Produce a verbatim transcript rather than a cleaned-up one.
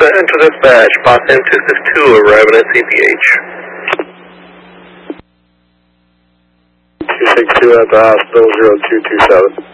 enter dispatch, Boss M two six two arriving at C P H. two six two at the hospital, zero two two seven.